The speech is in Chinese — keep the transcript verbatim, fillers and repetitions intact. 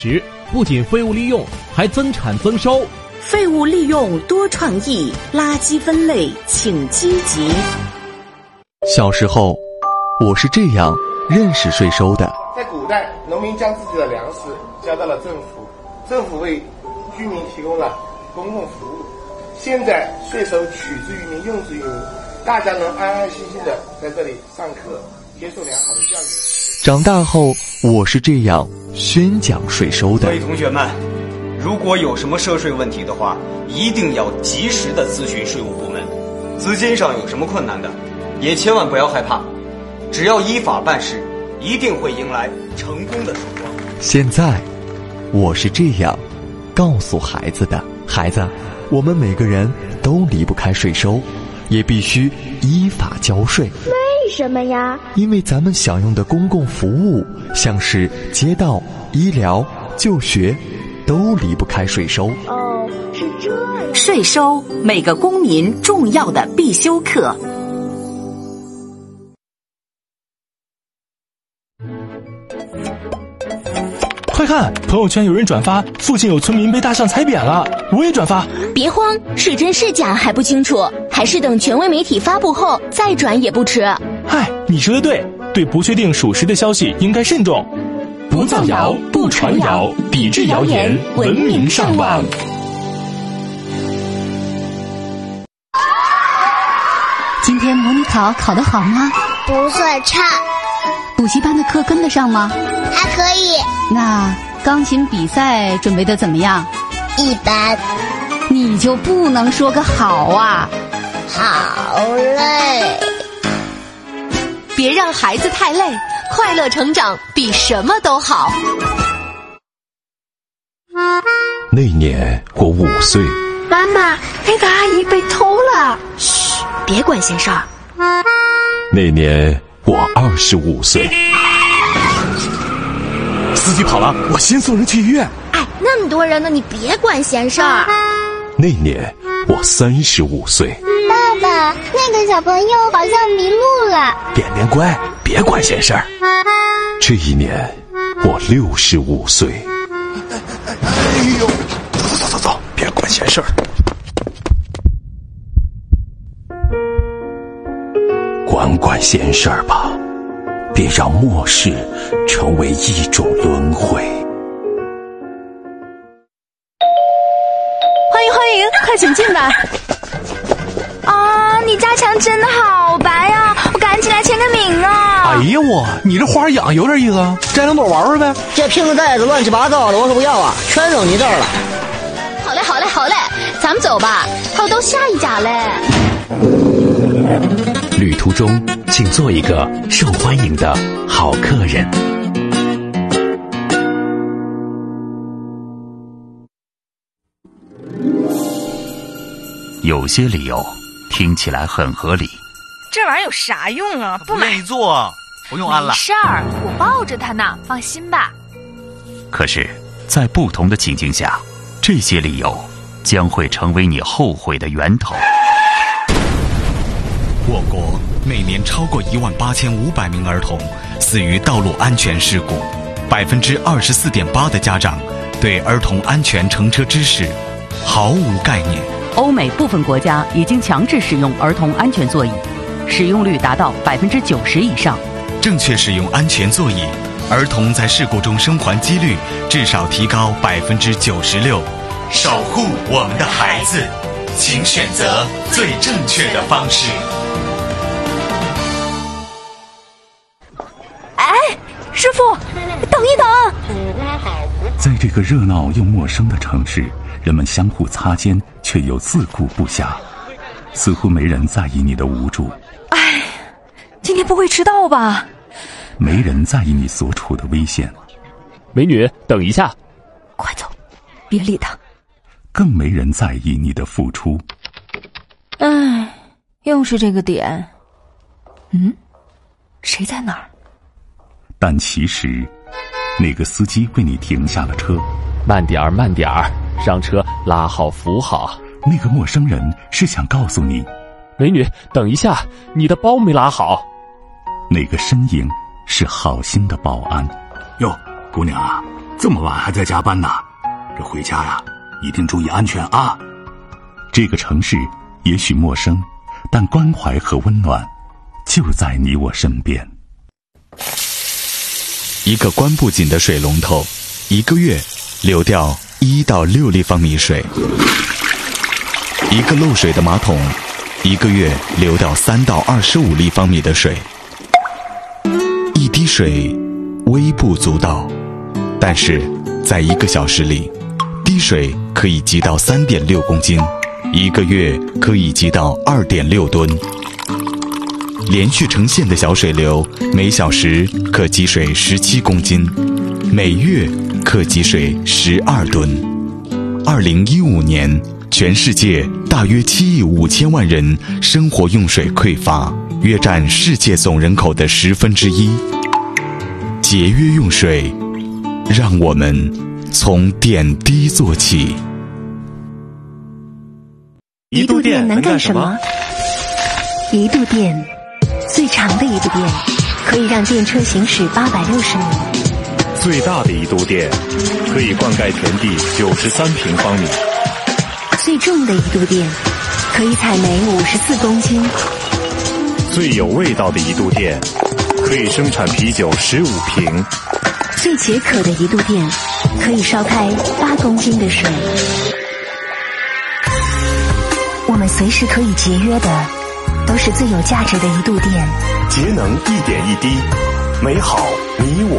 时不仅废物利用，还增产增收。 废物利用多创意，垃圾分类请积极。 小时候，我是这样认识税收的。 在古代，农民将自己的粮食交到了政府，政府为居民提供了公共服务。现在税收取之于民，用之于民，大家能安安心心的在这里上课，接受良好的教育。 长大后，我是这样宣讲税收的。 各位同学们，如果有什么涉税问题的话，一定要及时的咨询税务部门。资金上有什么困难的，也千万不要害怕，只要依法办事，一定会迎来成功的曙光。 现在，我是这样告诉孩子的：孩子，我们每个人都离不开税收，也必须依法交税。 为什么呀？ 因为咱们享用的公共服务，像是街道、医疗、就学，都离不开税收。 哦，是这样。 税收，每个公民重要的必修课。 快看，朋友圈有人转发附近有村民被大象踩扁了，我也转发。 别慌，是真是假还不清楚，还是等权威媒体发布后再转也不迟。 嗨，你说的对，对不确定属实的消息应该慎重，不造谣，不传谣，抵制谣言，文明上网。 今天模拟考考得好吗？ 不算差。 补习班的课跟得上吗？ 还可以。 那钢琴比赛准备得怎么样？ 一般。 你就不能说个好啊？ 好累。 别让孩子太累，快乐成长比什么都好。 那年我五岁。 妈妈，那个阿姨被偷了。 嘘，别管闲事儿。 那年我二十五岁。 司机跑了，我先送人去医院。 哎，那么多人呢，你别管闲事儿。 那年我三十五岁。 爸爸，那个小朋友好像迷路了。 点点乖，别管闲事儿。这一年我六十五岁。 哎呦，走走走走，别管闲事儿。 管管闲事儿吧，别让末世成为一种轮回。 欢迎欢迎，快请进来。 啊，你家墙真的好白呀，我赶紧来签个名啊！ 哎呀我，你这花养有点意思啊，摘两朵玩玩呗。 这瓶子袋子乱七八糟的，我可不要啊，全扔你这儿了。 好嘞好嘞好嘞，咱们走吧，还有到下一家嘞。 旅途中，请做一个受欢迎的好客人。 有些理由听起来很合理， 这玩意儿有啥用啊？不愿意做，不用安了。 没事儿，我抱着它呢，放心吧。 可是，在不同的情境下，这些理由将会成为你后悔的源头。 我国每年超过一万八千五百名儿童死于道路安全事故，百分之二十四点八的家长对儿童安全乘车知识毫无概念。 欧美部分国家已经强制使用儿童安全座椅，使用率达到百分之九十以上。 正确使用安全座椅，儿童在事故中生还几率至少提高百分之九十六。守护我们的孩子，请选择最正确的方式。 哎，师傅，等一等！ 在这个热闹又陌生的城市，人们相互擦肩，却又自顾不暇，似乎没人在意你的无助。 哎，今天不会迟到吧？ 没人在意你所处的危险。 美女，等一下。 快走，别理他。 更没人在意你的付出。 唉，又是这个点。嗯，谁在哪儿？ 但其实，那个司机为你停下了车。 慢点儿，慢点儿，上车拉好扶好。 那个陌生人是想告诉你， 美女，等一下，你的包没拉好。 那个身影是好心的保安。 哟，姑娘啊， 这么晚还在加班呢，这回家呀，一定注意安全啊！ 这个城市也许陌生，但关怀和温暖就在你我身边。 一个关不紧的水龙头，一个月流掉一到六立方米水；一个漏水的马桶，一个月流掉三到二十五立方米的水。一滴水微不足道，但是在一个小时里，滴水可以积到三点六公斤，一个月可以积到二点六吨。连续成线的小水流，每小时可积水十七公斤，每月可积水十二吨。二零一五年，全世界大约七亿五千万人生活用水匮乏，约占世界总人口的十分之一。节约用水，让我们从点滴做起。 一度电能干什么？一度电，最长的一度电可以让电车行驶八百六十米， 最大的一度电可以灌溉田地九十三平方米， 最重的一度电可以采煤五十四公斤， 最有味道的一度电可以生产啤酒十五瓶， 最解渴的一度电可以烧开八公斤的水。我们随时可以节约的，都是最有价值的一度电。 节能一点一滴，美好你我